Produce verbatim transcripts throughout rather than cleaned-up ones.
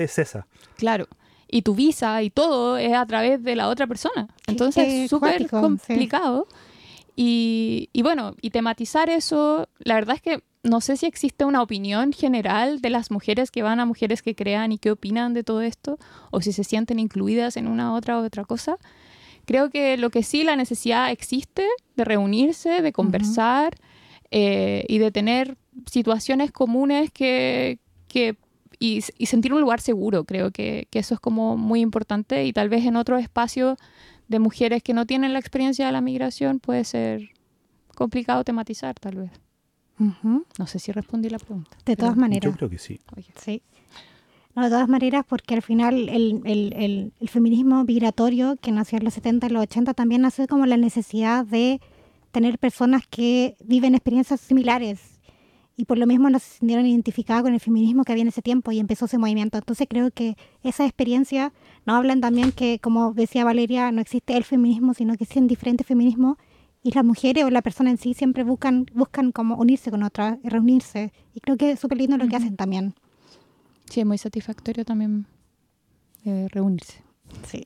es esa. Claro. Y tu visa y todo es a través de la otra persona. Entonces Qué es súper cuático, complicado. Y, y bueno, y tematizar eso, la verdad es que no sé si existe una opinión general de las mujeres que van a Mujeres que Crean y qué opinan de todo esto, o si se sienten incluidas en una otra u otra cosa. Creo que lo que sí, la necesidad existe de reunirse, de conversar uh-huh. eh, y de tener situaciones comunes que... que Y, y sentir un lugar seguro, creo que, que eso es como muy importante, y tal vez en otro espacio de mujeres que no tienen la experiencia de la migración puede ser complicado tematizar, tal vez. Uh-huh. No sé si respondí la pregunta. De todas maneras. Yo creo que sí. Oye. Sí. No, de todas maneras, porque al final el, el, el, el feminismo migratorio que nació en los setenta y los ochenta también nació como la necesidad de tener personas que viven experiencias similares. Y por lo mismo nos sintieron identificadas con el feminismo que había en ese tiempo y empezó ese movimiento. Entonces creo que esa experiencia nos hablan también que, como decía Valeria, no existe el feminismo, sino que existen diferentes feminismos y las mujeres o la persona en sí siempre buscan buscan como unirse con otras, reunirse. Y creo que es súper lindo lo uh-huh. que hacen también. Sí, es muy satisfactorio también eh, reunirse. Sí.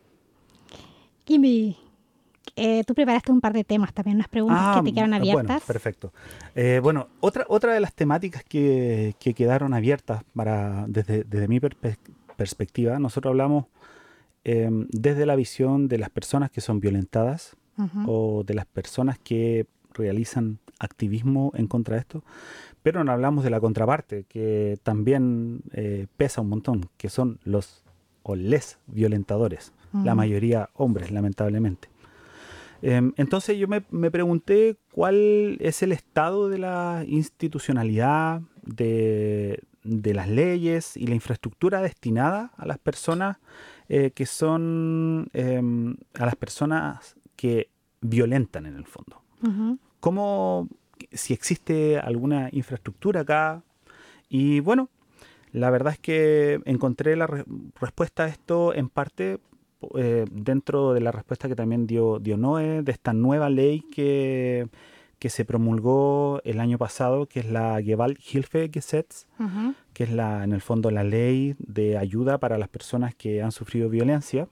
Kimi, Eh, tú preparaste un par de temas también, unas preguntas ah, que te quedaron abiertas. Bueno, perfecto. Eh, bueno, otra, otra de las temáticas que, que quedaron abiertas para, desde, desde mi perspe- perspectiva, nosotros hablamos eh, desde la visión de las personas que son violentadas uh-huh. o de las personas que realizan activismo en contra de esto, pero no hablamos de la contraparte, que también eh, pesa un montón, que son los o les violentadores, uh-huh. la mayoría hombres, lamentablemente. Entonces yo me, me pregunté cuál es el estado de la institucionalidad, de, de las leyes y la infraestructura destinada a las personas eh, que son, eh, a las personas que violentan en el fondo. Uh-huh. ¿Cómo, si existe alguna infraestructura acá? Y bueno, la verdad es que encontré la re- respuesta a esto en parte Eh, dentro de la respuesta que también dio, dio Noé, de esta nueva ley que, que se promulgó el año pasado, que es la Gewalthilfegesetz, uh-huh. que es la, en el fondo la ley de ayuda para las personas que han sufrido violencia.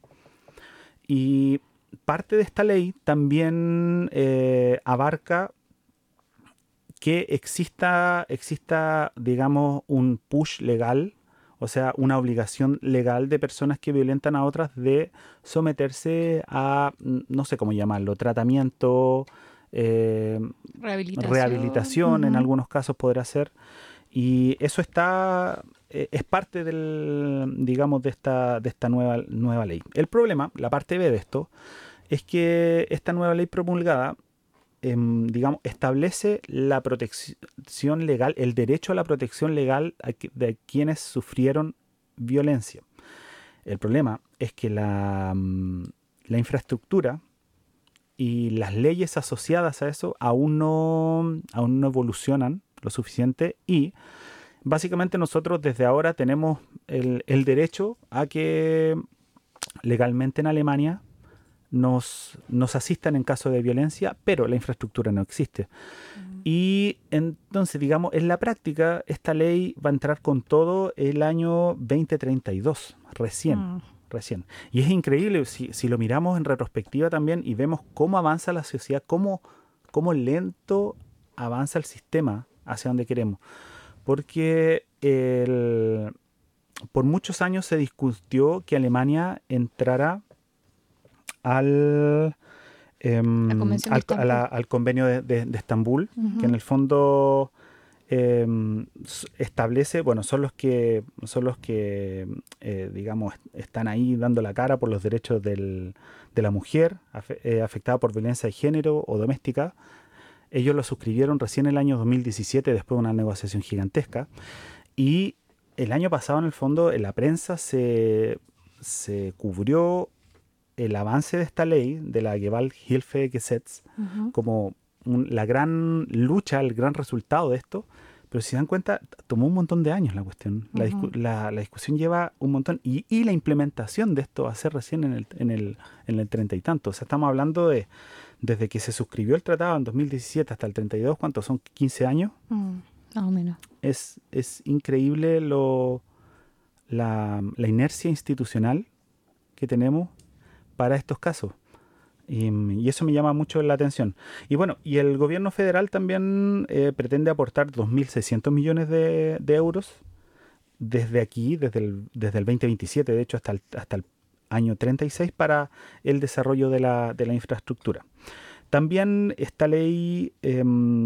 Y parte de esta ley también eh, abarca que exista, exista, digamos, un push legal, o sea, una obligación legal de personas que violentan a otras de someterse a, no sé cómo llamarlo, tratamiento, eh, rehabilitación, rehabilitación uh-huh. en algunos casos podrá ser. Y eso está, eh, es parte del, digamos, de esta, de esta nueva, nueva ley. El problema, la parte B de esto, es que esta nueva ley promulgada Eh, digamos, establece la protección legal, el derecho a la protección legal de quienes sufrieron violencia. El problema es que la, la infraestructura y las leyes asociadas a eso aún no, aún no evolucionan lo suficiente y básicamente nosotros desde ahora tenemos el, el derecho a que legalmente en Alemania Nos, nos asistan en caso de violencia, pero la infraestructura no existe. Uh-huh. Y entonces, digamos, en la práctica, esta ley va a entrar con todo el año veinte treinta y dos, recién, uh-huh. recién. Y es increíble, si, si lo miramos en retrospectiva también y vemos cómo avanza la sociedad, cómo, cómo lento avanza el sistema hacia donde queremos. Porque el, por muchos años se discutió que Alemania entrara al, eh, al, a la, al convenio de, de, de Estambul, uh-huh. que en el fondo eh, establece, bueno, son los que, son los que eh, digamos, están ahí dando la cara por los derechos del, de la mujer af, eh, afectada por violencia de género o doméstica. Ellos lo suscribieron recién en el año dos mil diecisiete, después de una negociación gigantesca. Y el año pasado, en el fondo, en la prensa se, se cubrió el avance de esta ley, de la Gewalthilfegesetz, uh-huh. como un, la gran lucha, el gran resultado de esto, pero si se dan cuenta, tomó un montón de años la cuestión. Uh-huh. La, discu- la, la discusión lleva un montón, y, y la implementación de esto va a ser recién en el, en el, en el treinta y tanto. O sea, estamos hablando de, desde que se suscribió el tratado en dos mil diecisiete hasta el treinta y dos, ¿cuántos son? ¿quince años? Uh, más o menos. Es, es increíble lo... la, la inercia institucional que tenemos para estos casos. Y, y eso me llama mucho la atención. Y bueno, y el gobierno federal también eh, pretende aportar dos mil seiscientos millones de, de euros desde aquí, desde el, desde el veinte veintisiete, de hecho, hasta el, hasta el año treinta y seis para el desarrollo de la, de la infraestructura. También esta ley eh,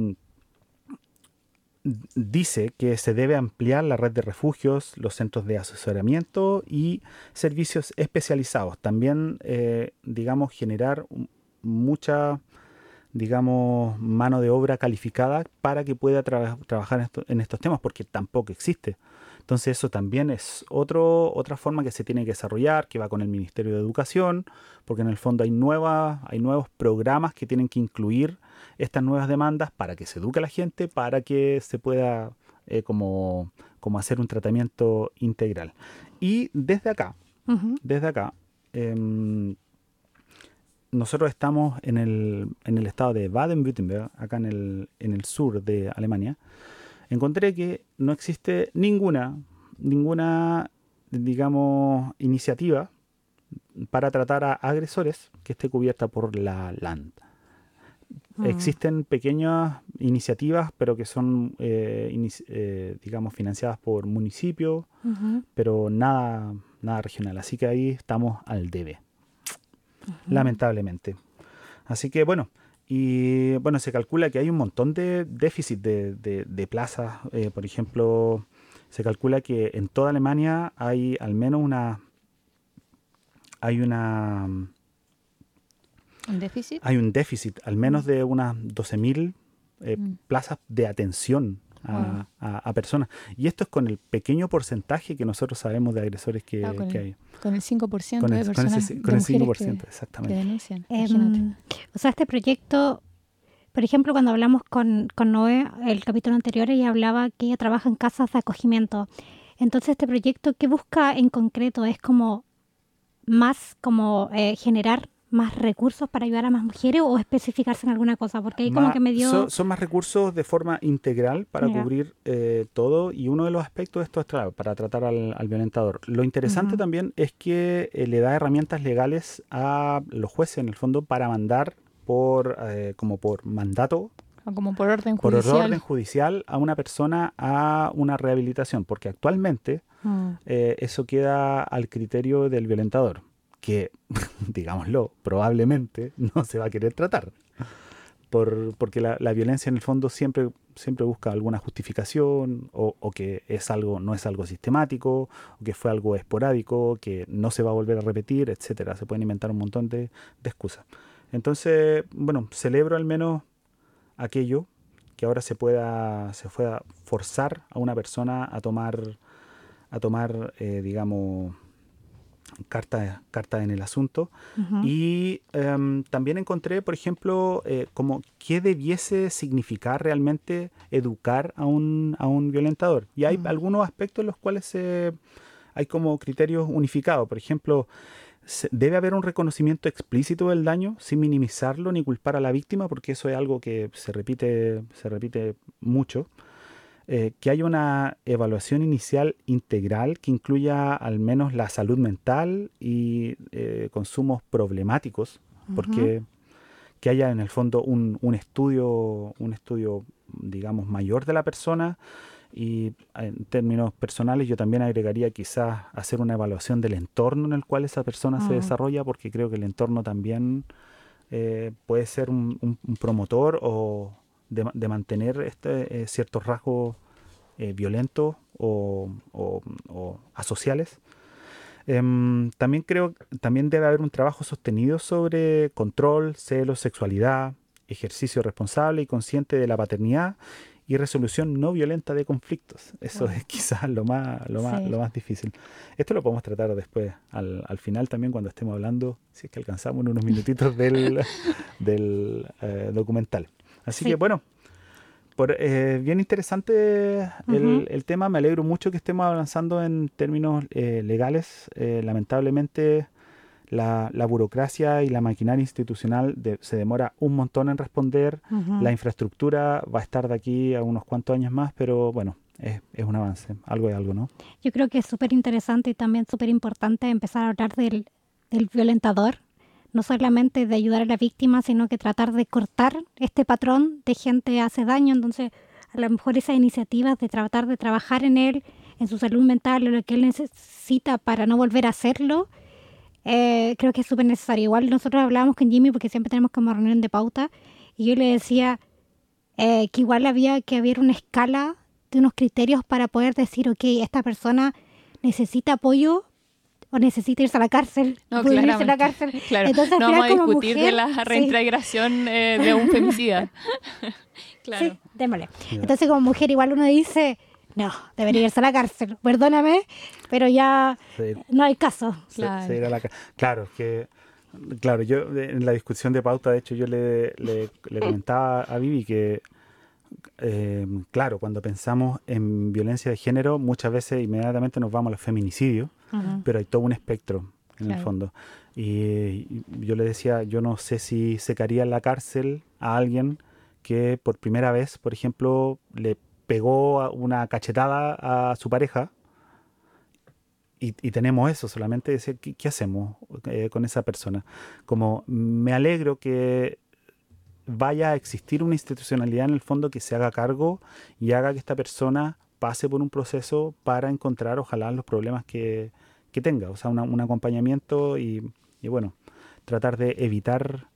dice que se debe ampliar la red de refugios, los centros de asesoramiento y servicios especializados. También, eh, digamos, generar mucha, digamos, mano de obra calificada para que pueda tra- trabajar en, esto, en estos temas, porque tampoco existe. Entonces eso también es otro, otra forma que se tiene que desarrollar, que va con el Ministerio de Educación, porque en el fondo hay, nuevas, hay nuevos programas que tienen que incluir estas nuevas demandas para que se eduque a la gente, para que se pueda eh, como, como hacer un tratamiento integral. Y desde acá, Uh-huh. desde acá, eh, nosotros estamos en el, en el estado de Baden-Württemberg, acá en el, en el sur de Alemania. Encontré que no existe ninguna, ninguna, digamos, iniciativa para tratar a agresores que esté cubierta por la Land. Mm. Existen pequeñas iniciativas, pero que son, eh, inici- eh, digamos, financiadas por municipios, Uh-huh. pero nada, nada regional. Así que ahí estamos al debe, lamentablemente. Así que bueno, y bueno, se calcula que hay un montón de déficit de, de, de plazas. Eh, por ejemplo, se calcula que en toda Alemania hay al menos una, hay una, ¿Un déficit? hay un déficit al menos de unas doce mil eh, Mm. plazas de atención a, a- a personas. Y esto es con el pequeño porcentaje que nosotros sabemos de agresores que, Claro, con que el- hay. Con el cinco por ciento Con de el, con personas, ese, de con el mujeres cinco por ciento, que, que exactamente. denuncian. Imagínate. Em, o sea, este proyecto, por ejemplo, cuando hablamos con, con Noé, el capítulo anterior, ella hablaba que ella trabaja en casas de acogimiento. Entonces, este proyecto, ¿qué busca en concreto? ¿Es como más como eh, generar más recursos para ayudar a más mujeres o especificarse en alguna cosa? Porque ahí como Ma- que me dio... so- son más recursos de forma integral para Ya. cubrir eh, todo, y uno de los aspectos de esto es claro, para tratar al, al violentador. Lo interesante Ujú. también es que eh, le da herramientas legales a los jueces en el fondo para mandar por eh, como por mandato, O como por orden por judicial. orden judicial a una persona a una rehabilitación, porque actualmente Mm. eh, eso queda al criterio del violentador, que, digámoslo, probablemente no se va a querer tratar. Por, porque la, la violencia en el fondo siempre, siempre busca alguna justificación, o, o que es algo, no es algo sistemático, o que fue algo esporádico, que no se va a volver a repetir, etcétera. Se pueden inventar un montón de, de excusas. Entonces, bueno, celebro al menos aquello que ahora se pueda, se pueda forzar a una persona a tomar, a tomar eh, digamos, carta, carta en el asunto. Ujú. Y em, también encontré, por ejemplo, eh, como qué debiese significar realmente educar a un, a un violentador. Y hay Mm. algunos aspectos en los cuales eh, hay como criterios unificados. Por ejemplo, se- debe haber un reconocimiento explícito del daño sin minimizarlo ni culpar a la víctima, porque eso es algo que se repite, se repite mucho. Eh, que haya una evaluación inicial integral que incluya al menos la salud mental y eh, consumos problemáticos, porque que haya en el fondo un, un estudio, un estudio, digamos, mayor de la persona. Y en términos personales yo también agregaría quizás hacer una evaluación del entorno en el cual esa persona se Mm. desarrolla, porque creo que el entorno también eh, puede ser un, un- un promotor o de, ma- de mantener este, eh, ciertos rasgos eh, violentos o, o- o asociales. Em, también creo también debe haber un trabajo sostenido sobre control, celos, sexualidad, ejercicio responsable y consciente de la paternidad y resolución no violenta de conflictos. Eso Wow. es quizás lo más, lo más, Sí. lo más difícil. Esto lo podemos tratar después, al, al final también, cuando estemos hablando, si es que alcanzamos en unos minutitos del, del eh, documental. Así Sí. que bueno, por, eh, bien interesante el, Ujú. el tema. Me alegro mucho que estemos avanzando en términos eh, legales. Eh, lamentablemente la, la burocracia y la maquinaria institucional de- se demora un montón en responder. Ujú. La infraestructura va a estar de aquí a unos cuantos años más, pero bueno, es, es un avance, algo de algo, ¿no? Yo creo que es súper interesante y también súper importante empezar a hablar del, del violentador, no solamente de ayudar a la víctima, sino que tratar de cortar este patrón de gente que hace daño. Entonces, a lo mejor esas iniciativas de tratar de trabajar en él, en su salud mental, en lo que él necesita para no volver a hacerlo, eh, creo que es súper necesario. Igual nosotros hablábamos con Jimmy porque siempre tenemos como reunión de pauta y yo le decía eh, que igual había que haber una escala de unos criterios para poder decir, ok, esta persona necesita apoyo o necesita irse a la cárcel, No, puede irse a la claramente. cárcel. Claro, Entonces, no al vamos a final, como discutir mujer, de la sí. reintegración eh, de un femicida. Claro. Sí, démosle. Ya. Entonces, como mujer, igual uno dice, no, debería irse a la cárcel, perdóname, pero ya Sí. no hay caso. Se- Claro. se irá a la ca- claro, es que, claro, yo de- en la discusión de pauta, de hecho, yo le, le, le comentaba a Vivi que, eh, claro, cuando pensamos en violencia de género, muchas veces inmediatamente nos vamos a los feminicidios, Ujú. pero hay todo un espectro en el Claro. fondo. Y, y yo le decía, yo no sé si secaría en la cárcel a alguien que por primera vez, por ejemplo, le pegó a- una cachetada a su pareja y, y tenemos eso solamente, decir, ¿qué, qué hacemos eh, con esa persona? Como me alegro que vaya a existir una institucionalidad en el fondo que se haga cargo y haga que esta persona pase por un proceso para encontrar, ojalá, los problemas que, que tenga. O sea, una- un acompañamiento y, y, bueno, tratar de evitar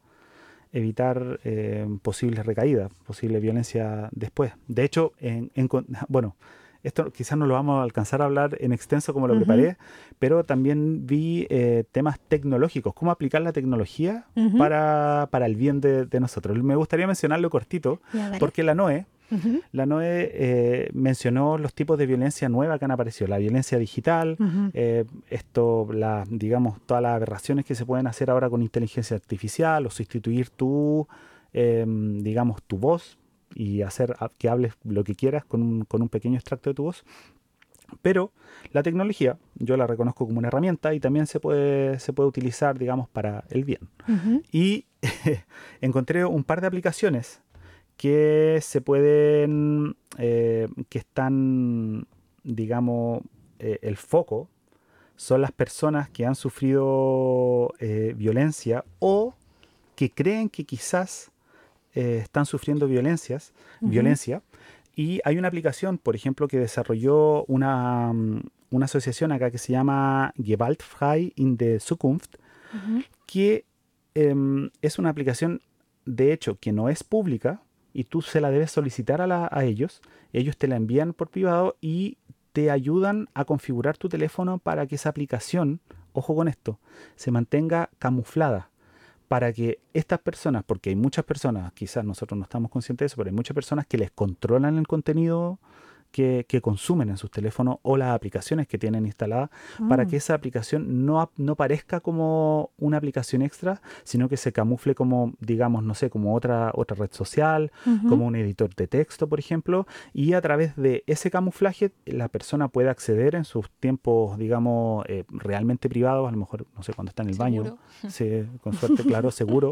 evitar eh, posibles recaídas, posible violencia después. De hecho, en, en con- bueno, esto quizás no lo vamos a alcanzar a hablar en extenso como lo Ujú. preparé, pero también vi eh, temas tecnológicos, cómo aplicar la tecnología Ujú. para, para el bien de, de nosotros. Me gustaría mencionarlo cortito, Ya, dale. porque la NOE, Ujú, la NOE eh, mencionó los tipos de violencia nueva que han aparecido, la violencia digital, ujú. eh, esto, la, digamos, todas las aberraciones que se pueden hacer ahora con inteligencia artificial o sustituir tu, eh, digamos, tu voz y hacer a- que hables lo que quieras con un, con un pequeño extracto de tu voz. Pero la tecnología yo la reconozco como una herramienta y también se puede, se puede utilizar, digamos, para el bien. Ujú. Y encontré un par de aplicaciones que se pueden, eh, que están, digamos, eh, el foco son las personas que han sufrido eh, violencia o que creen que quizás eh, están sufriendo violencias, Ujú. violencia. Y hay una aplicación, por ejemplo, que desarrolló una, mm, una asociación acá que se llama Gewaltfrei in der Zukunft, Ujú. que em, es una aplicación, de hecho, que no es pública y tú se la debes solicitar a, la- a ellos. Ellos te la envían por privado y te ayudan a configurar tu teléfono para que esa aplicación, ojo con esto, se mantenga camuflada para que estas personas, porque hay muchas personas, quizás nosotros no estamos conscientes de eso, pero hay muchas personas que les controlan el contenido que, que consumen en sus teléfonos o las aplicaciones que tienen instaladas, para que Mm. esa aplicación no, ap- no parezca como una aplicación extra, sino que se camufle como, digamos, no sé, como otra, otra red social, Ujú. como un editor de texto, por ejemplo, y a través de ese camuflaje la persona puede acceder en sus tiempos, digamos, eh, realmente privados, a lo mejor, no sé, cuando está en el baño, Seguro. sí, con suerte, claro, seguro,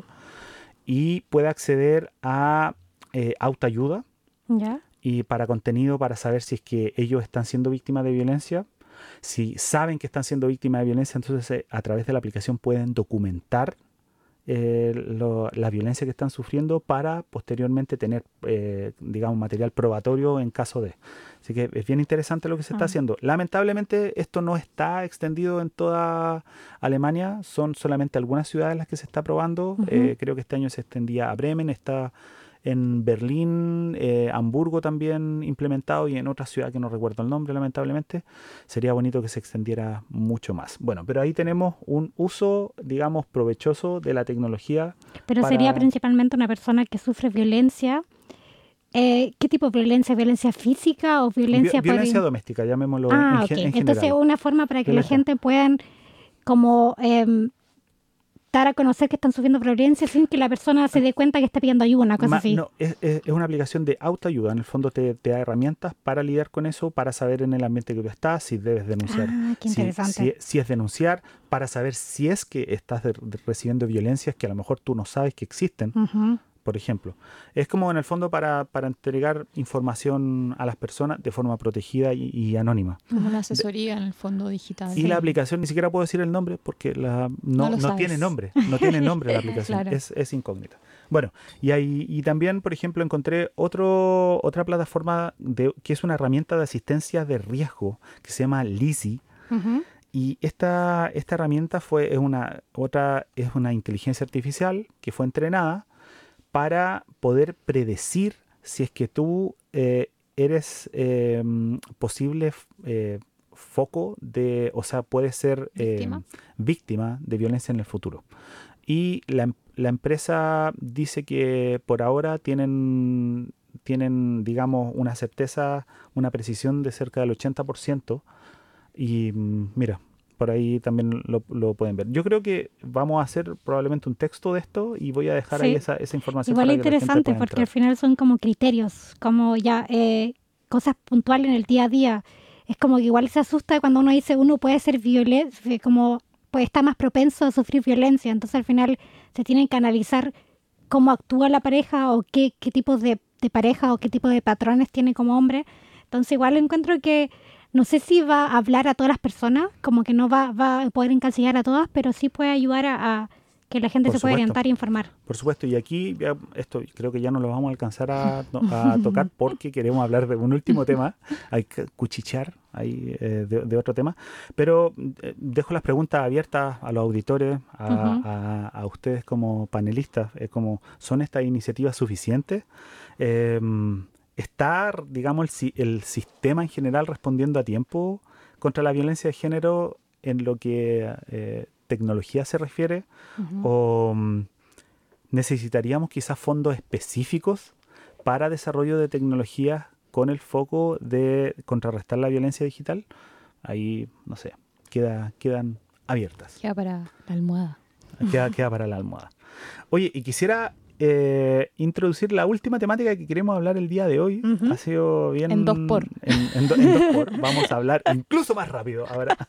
y puede acceder a eh, autoayuda Ya. y para contenido para saber si es que ellos están siendo víctimas de violencia. Si saben que están siendo víctimas de violencia, entonces eh, a través de la aplicación pueden documentar eh, lo- la violencia que están sufriendo para posteriormente tener, eh, digamos, material probatorio en caso de. Así que es bien interesante lo que se está Ah. haciendo. Lamentablemente esto no está extendido en toda Alemania, son solamente algunas ciudades las que se está probando. Ujú. Eh, creo que este año se extendía a Bremen, está en Berlín, eh, Hamburgo también implementado y en otra ciudad que no recuerdo el nombre, lamentablemente. Sería bonito que se extendiera mucho más. Bueno, pero ahí tenemos un uso, digamos, provechoso de la tecnología Pero sería para principalmente una persona que sufre violencia. Eh, ¿qué tipo de violencia? ¿Violencia física o vi- violencia por... violencia doméstica, llamémoslo en, Ah, en ok. gen- en Entonces, general. una forma para que la Violencia. gente puedan como em, dar a conocer que están sufriendo violencia sin que la persona se dé cuenta que está pidiendo ayuda, una cosa Ma- así. no, es, es- es una aplicación de autoayuda. En el fondo te, te da herramientas para lidiar con eso, para saber en el ambiente que tú estás, si debes denunciar. Ah, qué Si, interesante. si, si es denunciar, para saber si es que estás de- de- recibiendo violencias que a lo mejor tú no sabes que existen, Ujú. por ejemplo. Es como en el fondo para, para entregar información a las personas de forma protegida y, y anónima. Como una asesoría de, en el fondo digital. Y sí. La aplicación, ni siquiera puedo decir el nombre porque la, no, no, no tiene nombre. No tiene nombre la aplicación, claro. es, es incógnita. Bueno, y, hay, y también, por ejemplo, encontré otro, otra plataforma de, que es una herramienta de asistencia de riesgo que se llama Lizzie. Uh-huh. Y esta, esta herramienta fue, es, una, otra, es una inteligencia artificial que fue entrenada para poder predecir si es que tú eh, eres eh, posible eh, foco de, o sea, puedes ser eh, víctima. víctima de violencia en el futuro. Y la, la empresa dice que por ahora tienen, tienen, digamos, una certeza, una precisión de cerca del ochenta por ciento. Y mira, por ahí también lo, lo pueden ver. Yo creo que vamos a hacer probablemente un texto de esto y voy a dejar sí. ahí esa, esa información. Igual para es interesante que porque al final son como criterios, como ya eh, cosas puntuales en el día a día. Es como que igual se asusta cuando uno dice uno puede ser violento, como pues está más propenso a sufrir violencia. Entonces al final se tienen que analizar cómo actúa la pareja o qué, qué tipos de, de pareja o qué tipo de patrones tiene como hombre. Entonces igual encuentro que no sé si va a hablar a todas las personas, como que no va, va a poder encasillar a todas, pero sí puede ayudar a, a que la gente Por se supuesto. pueda orientar e informar. Por supuesto, y aquí ya, esto creo que ya no lo vamos a alcanzar a, a tocar porque queremos hablar de un último tema, hay que cuchichear ahí, eh, de, de otro tema, pero eh, dejo las preguntas abiertas a los auditores, a, uh-huh. a, a ustedes como panelistas, eh, como, ¿son estas iniciativas suficientes? Eh, ¿Está, digamos, el, el sistema en general respondiendo a tiempo contra la violencia de género en lo que eh, tecnología se refiere? Uh-huh. ¿O um, necesitaríamos quizás fondos específicos para desarrollo de tecnologías con el foco de contrarrestar la violencia digital? Ahí, no sé, queda, quedan abiertas. Queda para la almohada. Queda, queda para la almohada. Oye, y quisiera... Eh, introducir la última temática que queremos hablar el día de hoy. Uh-huh. Ha sido bien... En dos por. En, en, do, en dos por. Vamos a hablar incluso más rápido ahora.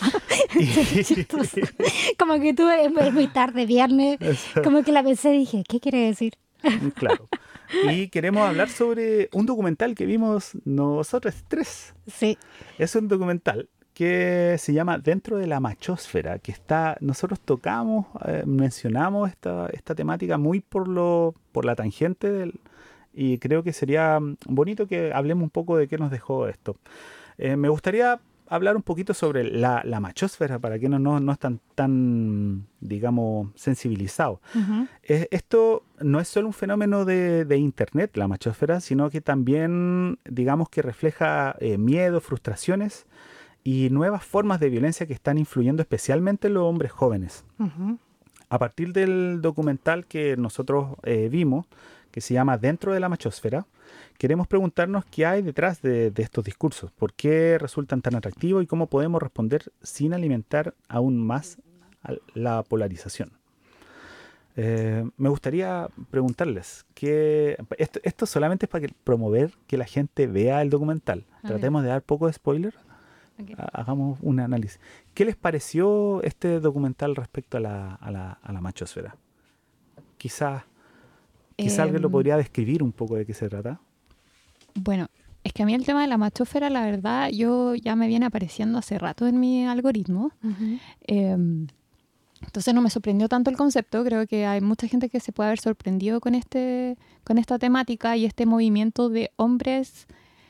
y... Como que tú es muy tarde, viernes. Eso. Como que la pensé y dije, ¿qué quiere decir? Claro. Y queremos hablar sobre un documental que vimos nosotros tres. Sí. Es un documental que se llama Dentro de la Machósfera, que está, nosotros tocamos, eh, mencionamos esta, esta temática muy por lo por la tangente del, y creo que sería bonito que hablemos un poco de qué nos dejó esto. Eh, me gustaría hablar un poquito sobre la, la machósfera para que no, no, no están tan, digamos, sensibilizados. Uh-huh. Eh, esto no es solo un fenómeno de, de internet, la machósfera, sino que también, digamos, que refleja eh, miedo, frustraciones y nuevas formas de violencia que están influyendo especialmente en los hombres jóvenes. Uh-huh. A partir del documental que nosotros eh, vimos, que se llama Dentro de la Machósfera, queremos preguntarnos qué hay detrás de, de estos discursos, por qué resultan tan atractivos y cómo podemos responder sin alimentar aún más la polarización. Eh, me gustaría preguntarles, que esto, esto solamente es para que, promover que la gente vea el documental. Okay. Tratemos de dar poco de spoiler. Okay. Hagamos un análisis. ¿Qué les pareció este documental respecto a la, a la, a la machósfera? Quizás quizá eh, alguien lo podría describir un poco de qué se trata. Bueno, es que a mí el tema de la machósfera, la verdad, yo ya me viene apareciendo hace rato en mi algoritmo. Uh-huh. Eh, entonces no me sorprendió tanto el concepto. Creo que hay mucha gente que se puede haber sorprendido con, este, con esta temática y este movimiento de hombres...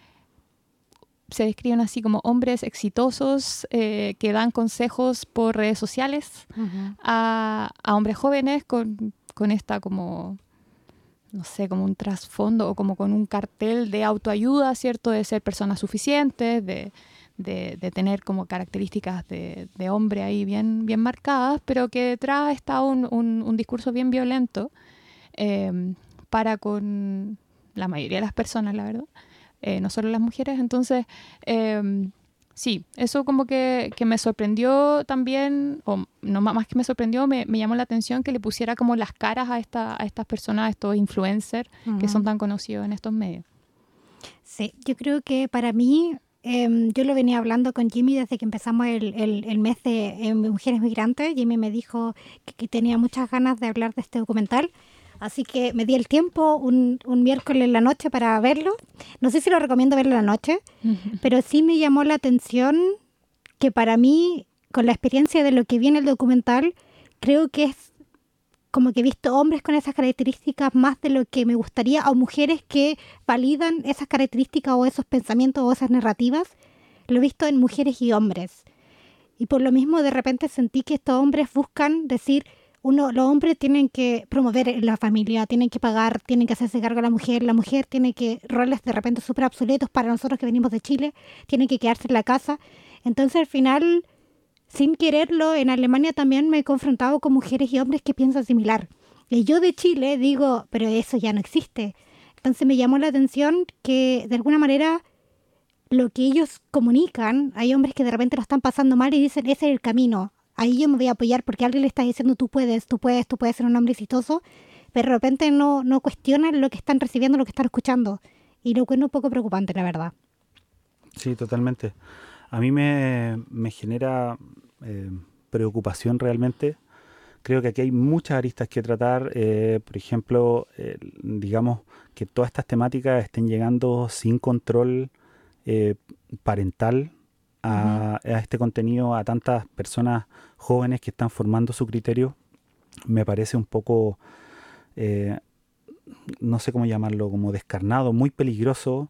Se describen así como hombres exitosos eh, que dan consejos por redes sociales uh-huh. a, a hombres jóvenes con, con esta como, no sé, como un trasfondo o como con un cartel de autoayuda, ¿cierto? De ser personas suficientes, de, de, de tener como características de, de hombre ahí bien, bien marcadas, pero que detrás está un, un, un discurso bien violento eh, para con la mayoría de las personas, la verdad. Eh, no solo las mujeres, entonces eh, sí, eso como que, que me sorprendió también, o no más que me sorprendió, me, me llamó la atención que le pusiera como las caras a, esta, a estas personas, a estos influencers uh-huh. que son tan conocidos en estos medios. Sí, yo creo que para mí, eh, yo lo venía hablando con Jimmy desde que empezamos el, el, el mes de eh, Mujeres Migrantes. Jimmy me dijo que, que tenía muchas ganas de hablar de este documental, Así que me di el tiempo un, un miércoles en la noche para verlo. No sé si lo recomiendo verlo en la noche, uh-huh. pero sí me llamó la atención que para mí, con la experiencia de lo que vi en el documental, creo que es como que he visto hombres con esas características más de lo que me gustaría, o mujeres que validan esas características o esos pensamientos o esas narrativas. Lo he visto en mujeres y hombres. Y por lo mismo de repente sentí que estos hombres buscan decir, uno, los hombres tienen que promover la familia, tienen que pagar, tienen que hacerse cargo de la mujer, la mujer tiene que, roles de repente súper obsoletos para nosotros que venimos de Chile, tienen que quedarse en la casa. Entonces al final, sin quererlo, en Alemania también me he confrontado con mujeres y hombres que piensan similar. Y yo de Chile digo, pero eso ya no existe. Entonces me llamó la atención que de alguna manera lo que ellos comunican, hay hombres que de repente lo están pasando mal y dicen, ese es el camino. Ahí yo me voy a apoyar porque alguien le está diciendo, tú puedes, tú puedes, tú puedes ser un hombre exitoso, pero de repente no, no cuestionan lo que están recibiendo, lo que están escuchando. Y lo que es un poco preocupante, la verdad. Sí, totalmente. A mí me, me genera eh, preocupación realmente. Creo que aquí hay muchas aristas que tratar. Eh, por ejemplo, eh, digamos que todas estas temáticas estén llegando sin control eh, parental a, uh-huh. a este contenido, a tantas personas jóvenes que están formando su criterio. Me parece un poco, eh, no sé cómo llamarlo, como descarnado, muy peligroso.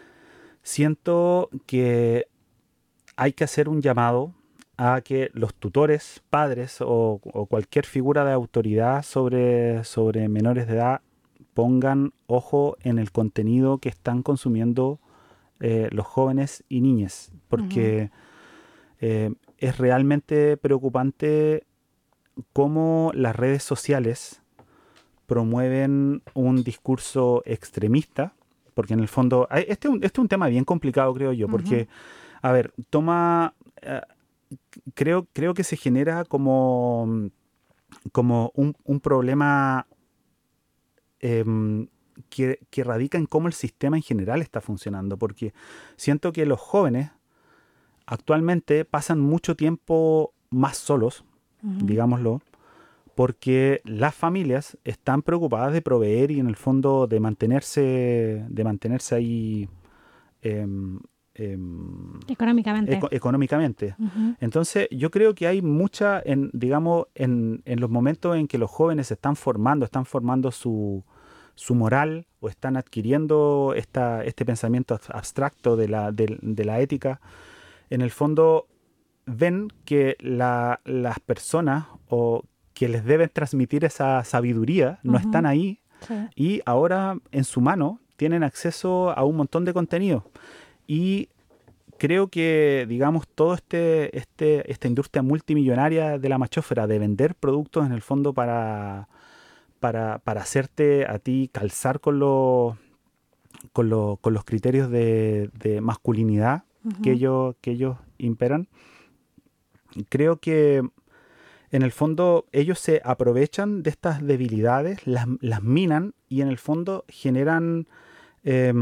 Siento que hay que hacer un llamado a que los tutores, padres o, o cualquier figura de autoridad sobre, sobre menores de edad pongan ojo en el contenido que están consumiendo eh, los jóvenes y niñas, porque uh-huh. eh, es realmente preocupante cómo las redes sociales promueven un discurso extremista, porque en el fondo, este es un, este es un tema bien complicado, creo yo, porque, uh-huh. a ver, toma, uh, creo, creo que se genera como, como un, un problema eh, que, que radica en cómo el sistema en general está funcionando, porque siento que los jóvenes actualmente pasan mucho tiempo más solos, uh-huh. digámoslo, porque las familias están preocupadas de proveer y en el fondo de mantenerse, de mantenerse ahí eh, eh, económicamente. Eco- económicamente. Uh-huh. Entonces, yo creo que hay mucha, en, digamos, en, en los momentos en que los jóvenes se están formando, están formando su, su moral o están adquiriendo esta, este pensamiento abstracto de la, de, de la ética, en el fondo ven que la, las personas o que les deben transmitir esa sabiduría no uh-huh. están ahí sí. y ahora en su mano tienen acceso a un montón de contenido. Y creo que, digamos, todo este, este, esta industria multimillonaria de la machósfera de vender productos en el fondo para, para, para hacerte a ti calzar con, lo, con, lo, con los criterios de, de masculinidad uh-huh. que, ellos, que ellos imperan, creo que en el fondo ellos se aprovechan de estas debilidades, las, las minan y en el fondo generan... Eh,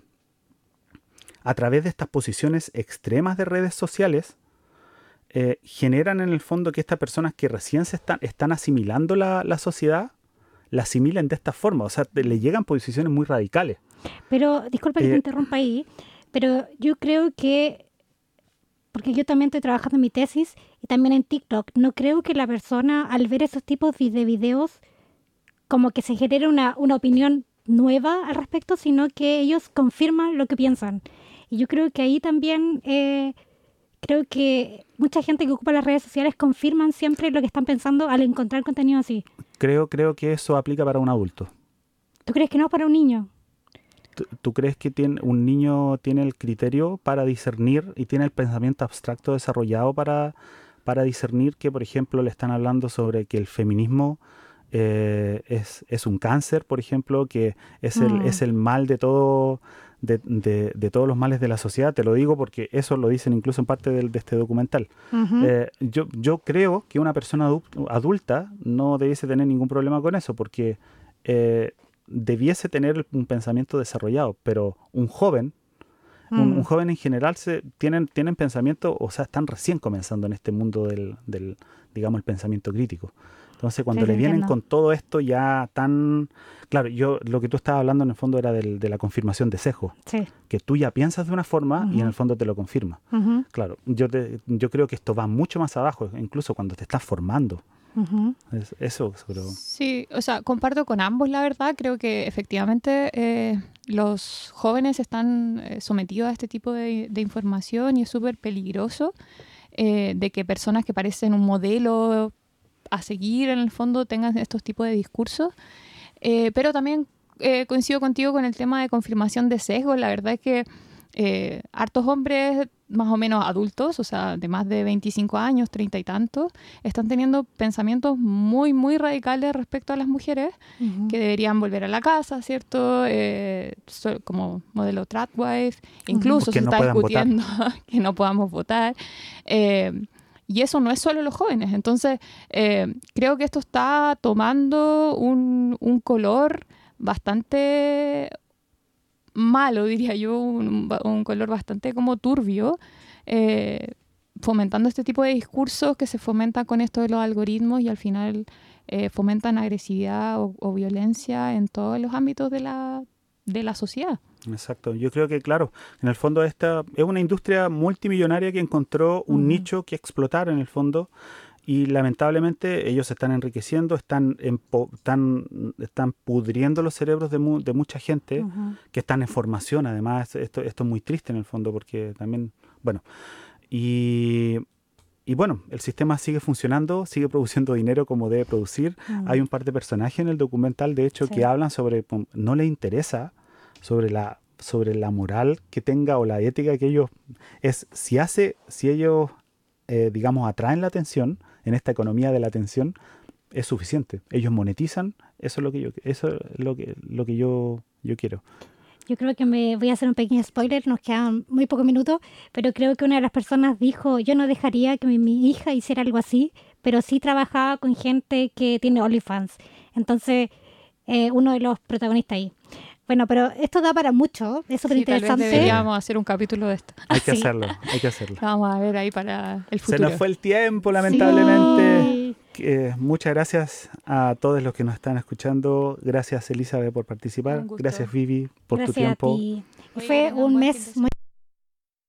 a través de estas posiciones extremas de redes sociales, eh, generan en el fondo que estas personas que recién se están, están asimilando la, la sociedad, la asimilen de esta forma. O sea, te, le llegan posiciones muy radicales. Pero, disculpa que eh, te interrumpa ahí, pero yo creo que, porque yo también estoy trabajando en mi tesis y también en TikTok, no creo que la persona al ver esos tipos de videos como que se genere una, una opinión nueva al respecto, sino que ellos confirman lo que piensan. Y yo creo que ahí también, eh, creo que mucha gente que ocupa las redes sociales confirman siempre lo que están pensando al encontrar contenido así. Creo, creo que eso aplica para un adulto. ¿Tú crees que no para un niño? ¿Tú, tú crees que tiene, un niño tiene el criterio para discernir y tiene el pensamiento abstracto desarrollado para, para discernir que, por ejemplo, le están hablando sobre que el feminismo eh, es, es un cáncer, por ejemplo, que es el, mm. es el mal de todo... De, de, de todos los males de la sociedad? Te lo digo porque eso lo dicen incluso en parte de, de este documental. Uh-huh. Eh, yo, yo creo que una persona adu- adulta no debiese tener ningún problema con eso porque eh, debiese tener un pensamiento desarrollado, pero un joven, uh-huh. un, un joven en general se, tienen, tienen pensamiento, o sea, están recién comenzando en este mundo del, del digamos, el pensamiento crítico. Entonces, cuando Sí, le sí, vienen entiendo. con todo esto ya tan... Claro, yo lo que tú estabas hablando en el fondo era del- de la confirmación de sesgo, Sí. que tú ya piensas de una forma y en el Ujú. fondo te lo confirma. Ujú, Claro, yo, te- yo creo que esto va mucho más abajo, incluso cuando te estás formando. ujú. Es- eso, pero... Sí, o sea, comparto con ambos, la verdad. Creo que efectivamente eh, los jóvenes están eh, sometidos a este tipo de, de información y es súper peligroso eh, de que personas que parecen un modelo a seguir en el fondo tengan estos tipos de discursos. Eh, pero también eh, coincido contigo con el tema de confirmación de sesgos. La verdad es que eh, hartos hombres más o menos adultos, o sea, de más de veinticinco años, treinta y tantos, están teniendo pensamientos muy, muy radicales respecto a las mujeres Ujú. que deberían volver a la casa, ¿cierto? Eh, so- como modelo tradwife, incluso Que se no está puedan votar. discutiendo que no podamos votar. Eh, y eso no es solo los jóvenes. Entonces, eh, creo que esto está tomando un, un color bastante malo, diría yo, un, un color bastante como turbio, eh, fomentando este tipo de discursos que se fomentan con esto de los algoritmos y al final eh, fomentan agresividad o, o violencia en todos los ámbitos de la, de la sociedad. Exacto, yo creo que, claro, en el fondo esta es una industria multimillonaria que encontró un Ujú. nicho que explotar en el fondo y lamentablemente ellos se están enriqueciendo, están, empo- están, están pudriendo los cerebros de, mu- de mucha gente Ujú. que están en formación. Además, esto, esto es muy triste en el fondo porque también, bueno, y, y bueno, el sistema sigue funcionando, sigue produciendo dinero como debe producir. Mm. Hay un par de personajes en el documental, de hecho, Sí. que hablan sobre, pum, no les interesa sobre la sobre la moral que tenga o la ética que ellos es si hace si ellos eh, digamos atraen la atención en esta economía de la atención es suficiente, ellos monetizan, eso es lo que yo eso es lo que lo que yo yo quiero. Yo creo que me voy a hacer un pequeño spoiler, nos quedan muy pocos minutos, pero creo que una de las personas dijo, yo no dejaría que mi, mi hija hiciera algo así, pero sí trabajaba con gente que tiene OnlyFans. Entonces, eh, uno de los protagonistas ahí. Bueno, pero esto da para mucho, es súper Sí, tal vez interesante. deberíamos hacer un capítulo de esto. Hay que Sí. hacerlo, hay que hacerlo. Vamos a ver ahí para el Se futuro. nos fue el tiempo, lamentablemente. Sí. Eh, muchas gracias a todos los que nos están escuchando. Gracias, Elizabeth, por participar. Un gusto. Gracias, Vivi, por tu Gracias a tiempo. ti. Oye, Fue que tengan un buen mes fin de muy